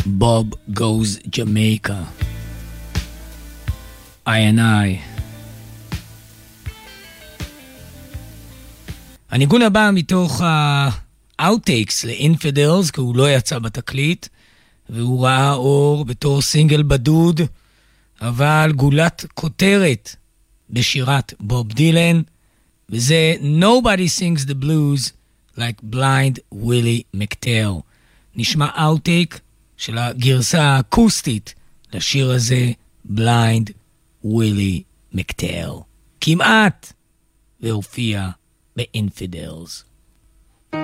Bob Goes Jamaica. I and I. הניגון הבא מתוך ה-Outtakes ל-Infidels, כי הוא לא יצא בתקליט, והוא ראה אור בתור סינגל בדוד, אבל גולת כותרת בשירת בוב דילן, וזה Nobody Sings the Blues Like Blind Willie McTell. נשמע Outtake של הגרסה האקוסטית לשיר הזה, Blind Willie McTell. כמעט והופיע ב-Infidels.